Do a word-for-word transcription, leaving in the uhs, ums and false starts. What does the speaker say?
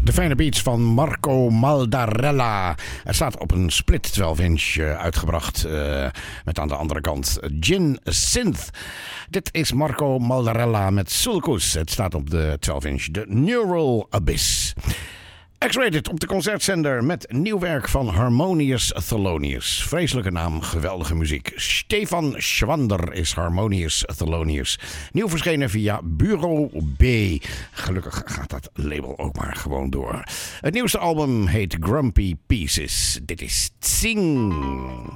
De fijne beats van Marco Maldarella. Het staat op een split twaalf inch uh, uitgebracht. Uh, met aan de andere kant Gin Synth. Dit is Marco Maldarella met Sulcus. Het staat op de twaalf inch. De Neural Abyss. X-Rated op de concertzender met nieuw werk van Harmonious Thelonious. Vreselijke naam, geweldige muziek. Stefan Schwander is Harmonious Thelonious. Nieuw verschenen via Bureau B. Gelukkig gaat dat label ook maar gewoon door. Het nieuwste album heet Grumpy Pieces. Dit is Tsing.